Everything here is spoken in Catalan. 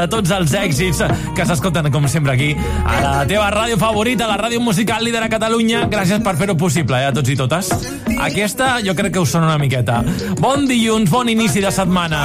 de tots els èxits que s'escolten, com sempre, aquí, a la teva ràdio favorita, la ràdio musical líder a Catalunya. Gràcies per fer-ho possible, a tots i totes. Aquesta jo crec que us sona una miqueta. Bon dilluns, bon inici de setmana.